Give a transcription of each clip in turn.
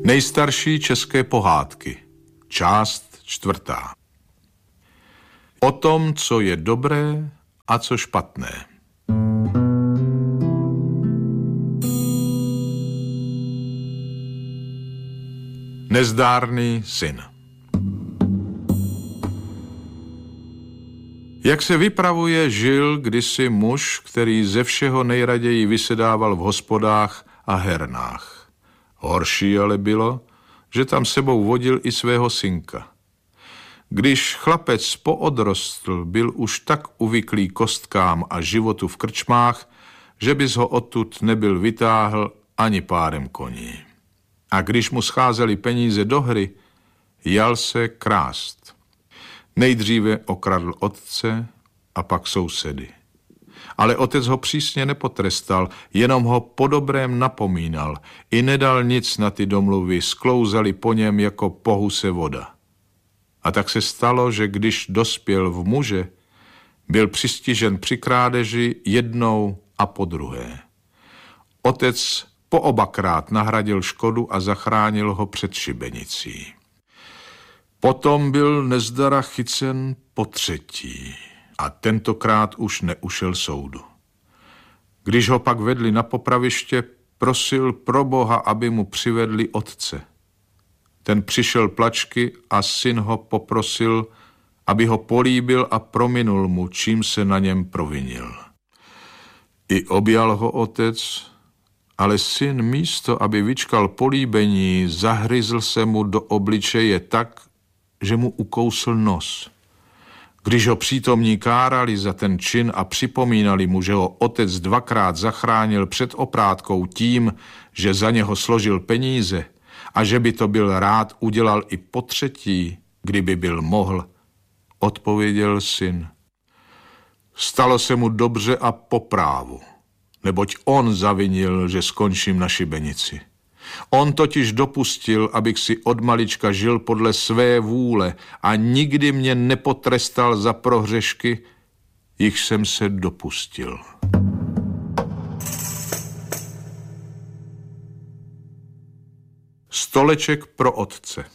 Nejstarší české pohádky. Část 4. O tom, co je dobré a co špatné. Nezdárný syn. Jak se vypravuje, žil kdysi muž, který ze všeho nejraději vysedával v hospodách a hernách. Horší ale bylo, že tam sebou vodil i svého synka. Když chlapec poodrostl, byl už tak uvyklý kostkám a životu v krčmách, že bys ho odtud nebyl vytáhl ani pádem koní. A když mu scházely peníze do hry, jal se krást. Nejdříve okradl otce a pak sousedy. Ale otec ho přísně nepotrestal, jenom ho po dobrém napomínal. I nedal nic na ty domluvy, sklouzali po něm jako po huse voda. A tak se stalo, že když dospěl v muže, byl přistižen při krádeži jednou a po druhé. Otec po obakrát nahradil škodu a zachránil ho před šibenicí. Potom byl nezdara chycen po třetí a tentokrát už neušel soudu. Když ho pak vedli na popraviště, prosil pro Boha, aby mu přivedli otce. Ten přišel plačky a syn ho poprosil, aby ho políbil a prominul mu, čím se na něm provinil. I objal ho otec, ale syn místo, aby vyčkal políbení, zahryzl se mu do obličeje tak, že mu ukousl nos. Když ho přítomní kárali za ten čin a připomínali mu, že ho otec dvakrát zachránil před oprátkou tím, že za něho složil peníze a že by to byl rád udělal i po třetí, kdyby byl mohl, odpověděl syn. Stalo se mu dobře a po právu, neboť on zavinil, že skončím na šibenici. On totiž dopustil, abych si od malička žil podle své vůle a nikdy mě nepotrestal za prohřešky, jichž jsem se dopustil. Stoleček pro otce.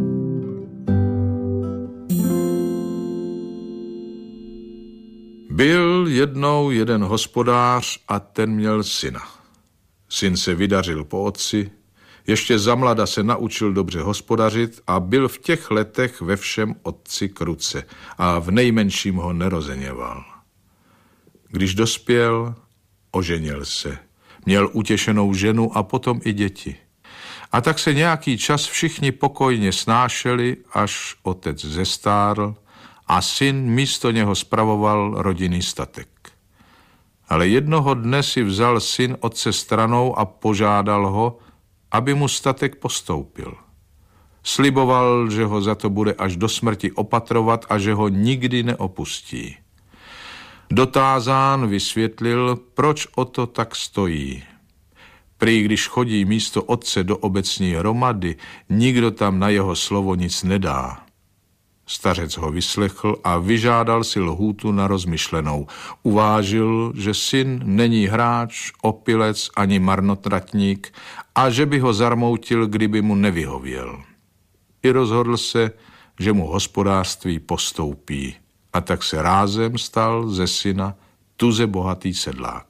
Byl jednou jeden hospodář a ten měl syna. Syn se vydařil po otci, ještě zamlada se naučil dobře hospodařit a byl v těch letech ve všem otci k ruce a v nejmenším ho nerozeněval. Když dospěl, oženil se, měl utěšenou ženu a potom i děti. A tak se nějaký čas všichni pokojně snášeli, až otec zestárl a syn místo něho spravoval rodinný statek. Ale jednoho dne si vzal syn otce stranou a požádal ho, aby mu statek postoupil. Sliboval, že ho za to bude až do smrti opatrovat a že ho nikdy neopustí. Dotázán vysvětlil, proč o to tak stojí. Prý když chodí místo otce do obecní hromady, nikdo tam na jeho slovo nic nedá. Stařec ho vyslechl a vyžádal si lhůtu na rozmyšlenou. Uvážil, že syn není hráč, opilec ani marnotratník a že by ho zarmoutil, kdyby mu nevyhověl. I rozhodl se, že mu hospodářství postoupí a tak se rázem stal ze syna tuze bohatý sedlák.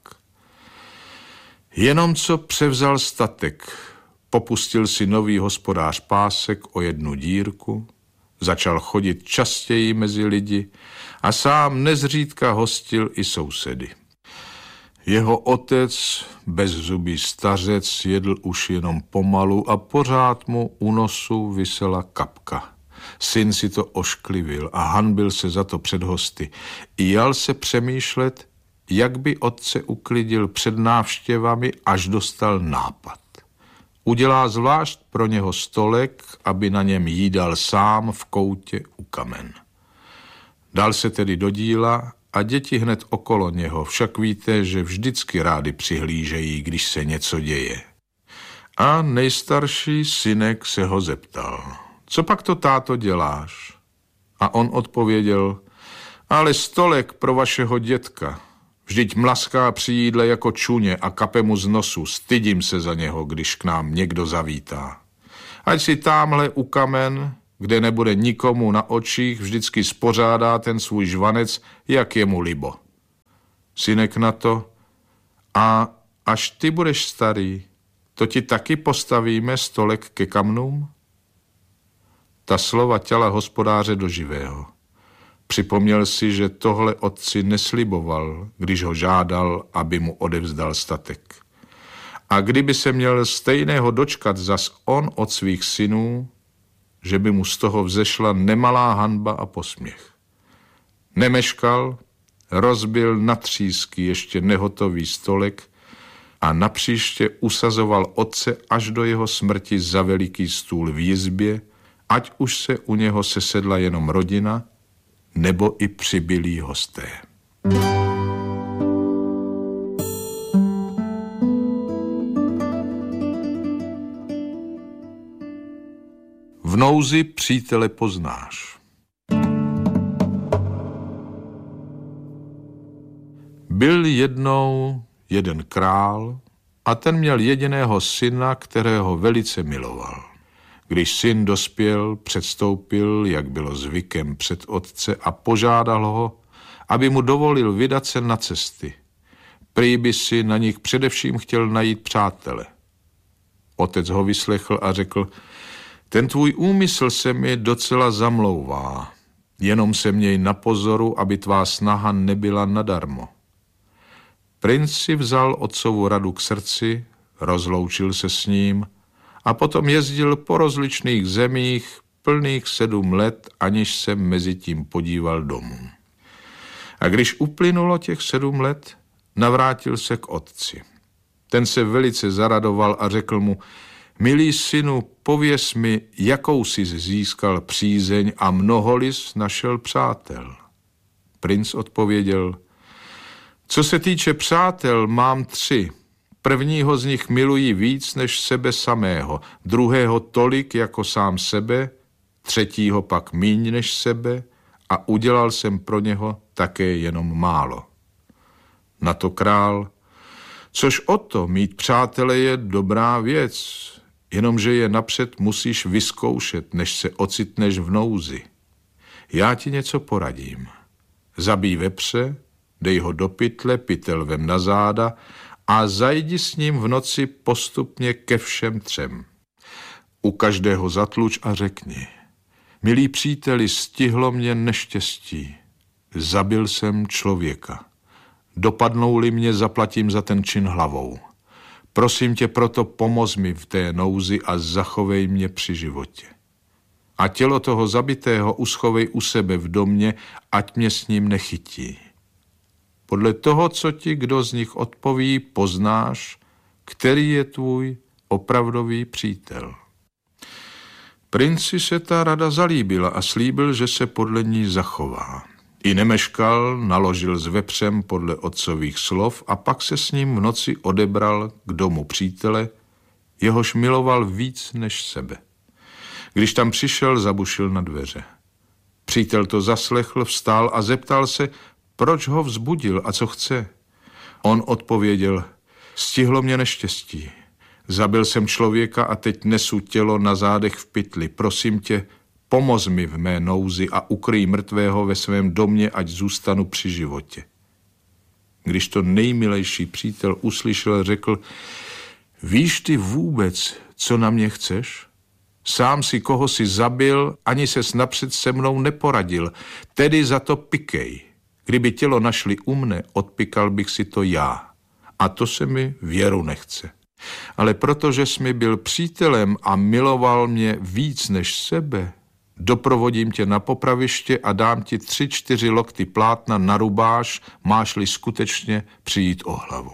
Jenom co převzal statek, popustil si nový hospodář pásek o jednu dírku, začal chodit častěji mezi lidi a sám nezřídka hostil i sousedy. Jeho otec, bezzubý stařec, jedl už jenom pomalu a pořád mu u nosu visela kapka. Syn si to ošklivil a hanbil se za to před hosty. I jal se přemýšlet, jak by otce uklidil před návštěvami, až dostal nápad. Udělá zvlášť pro něho stolek, aby na něm jídal sám v koutě u kamen. Dal se tedy do díla a děti hned okolo něho, však víte, že vždycky rádi přihlížejí, když se něco děje. A nejstarší synek se ho zeptal, co pak to, táto, děláš? A on odpověděl, ale stolek pro vašeho dětka. Vždyť mlaská při jídle jako čuně a kape mu z nosu, stydím se za něho, když k nám někdo zavítá. Ať si támhle u kamen, kde nebude nikomu na očích, vždycky spořádá ten svůj žvanec, jak je mu libo. Synek na to: a až ty budeš starý, to ti taky postavíme stolek ke kamnům? Ta slova těla hospodáře do živého. Připomněl si, že tohle otci nesliboval, když ho žádal, aby mu odevzdal statek. A kdyby se měl stejného dočkat zas on od svých synů, že by mu z toho vzešla nemalá hanba a posměch. Nemeškal, rozbil na třísky ještě nehotový stolek a napříště usazoval otce až do jeho smrti za veliký stůl v jizbě, ať už se u něho sesedla jenom rodina nebo i přibylí hosté. V nouzi přítele poznáš. Byl jednou jeden král a ten měl jediného syna, kterého velice miloval. Když syn dospěl, předstoupil, jak bylo zvykem, před otce a požádal ho, aby mu dovolil vydat se na cesty. Prý by si na nich především chtěl najít přátele. Otec ho vyslechl a řekl: ten tvůj úmysl se mi docela zamlouvá, jenom se měj na pozoru, aby tvá snaha nebyla nadarmo. Princ si vzal otcovu radu k srdci, rozloučil se s ním a potom jezdil po rozličných zemích plných 7 let, aniž se mezi tím podíval domů. A když uplynulo těch 7 let, navrátil se k otci. Ten se velice zaradoval a řekl mu: milý synu, pověz mi, jakou jsi získal přízeň a mnoho-li našel přátel. Princ odpověděl: co se týče přátel, mám 3. Prvního z nich miluji víc než sebe samého, druhého tolik jako sám sebe, třetího pak míň než sebe a udělal jsem pro něho také jenom málo. Na to král: což o to, mít přátele je dobrá věc, jenomže je napřed musíš vyzkoušet, než se ocitneš v nouzi. Já ti něco poradím. Zabij vepře, dej ho do pytle, pytel vem na záda a zajdi s ním v noci postupně ke všem 3. U každého zatluč a řekni: milí příteli, stihlo mě neštěstí. Zabil jsem člověka. Dopadnou-li mě, zaplatím za ten čin hlavou. Prosím tě proto, pomoz mi v té nouzi a zachovej mě při životě. A tělo toho zabitého uschovej u sebe v domě, ať mě s ním nechytí. Podle toho, co ti kdo z nich odpoví, poznáš, který je tvůj opravdový přítel. Princi se ta rada zalíbila a slíbil, že se podle ní zachová. I nemeškal, naložil s vepřem podle otcových slov a pak se s ním v noci odebral k domu přítele, jehož miloval víc než sebe. Když tam přišel, zabušil na dveře. Přítel to zaslechl, vstál a zeptal se, proč ho vzbudil a co chce. On odpověděl: stihlo mě neštěstí. Zabil jsem člověka a teď nesu tělo na zádech v pytli. Prosím tě, pomoz mi v mé nouzi a ukryj mrtvého ve svém domě, ať zůstanu při životě. Když to nejmilejší přítel uslyšel, řekl: víš ty vůbec, co na mě chceš? Sám si koho si zabil, ani ses napřed se mnou neporadil, tedy za to pikej. Kdyby tělo našli u mne, odpikal bych si to já. A to se mi věru nechce. Ale protože jsi mi byl přítelem a miloval mě víc než sebe, doprovodím tě na popraviště a dám ti 3-4 lokty plátna na rubáš, máš-li skutečně přijít o hlavu.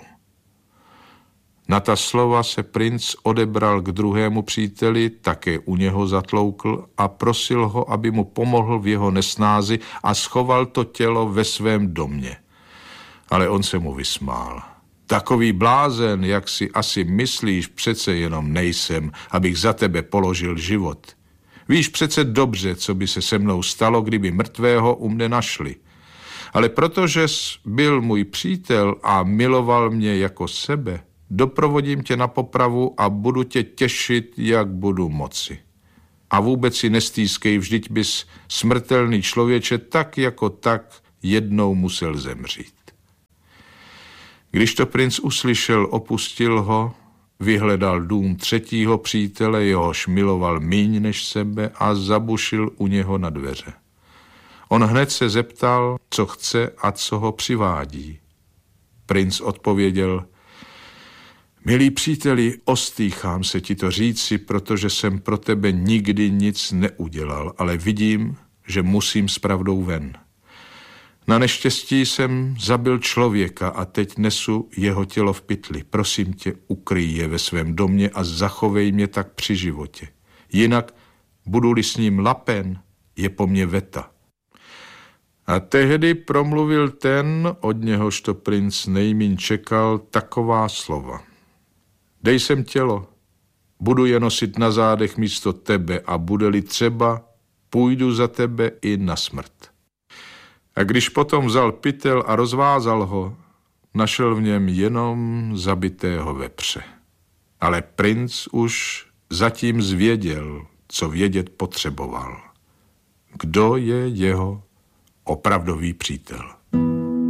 Na ta slova se princ odebral k druhému příteli, také u něho zatloukl a prosil ho, aby mu pomohl v jeho nesnázi a schoval to tělo ve svém domě. Ale on se mu vysmál. Takový blázen, jak si asi myslíš, přece jenom nejsem, abych za tebe položil život. Víš přece dobře, co by se mnou stalo, kdyby mrtvého u mne našli. Ale protože jsi byl můj přítel a miloval mě jako sebe, doprovodím tě na popravu a budu tě těšit, jak budu moci. A vůbec si nestýskej, vždyť bys, smrtelný člověče, tak jako tak jednou musel zemřít. Když to princ uslyšel, opustil ho, vyhledal dům třetího přítele, jehož miloval míň než sebe, a zabušil u něho na dveře. On hned se zeptal, co chce a co ho přivádí. Princ odpověděl: milý příteli, ostýchám se ti to říci, protože jsem pro tebe nikdy nic neudělal, ale vidím, že musím s pravdou ven. Na neštěstí jsem zabil člověka a teď nesu jeho tělo v pytli. Prosím tě, ukryj je ve svém domě a zachovej mě tak při životě. Jinak, budu-li s ním lapen, je po mně veta. A tehdy promluvil ten, od něhož to princ nejmíň čekal, taková slova. Dej sem tělo, budu je nosit na zádech místo tebe a bude-li třeba, půjdu za tebe i na smrt. A když potom vzal pytel a rozvázal ho, našel v něm jenom zabitého vepře. Ale princ už zatím zvěděl, co vědět potřeboval. Kdo je jeho opravdový přítel?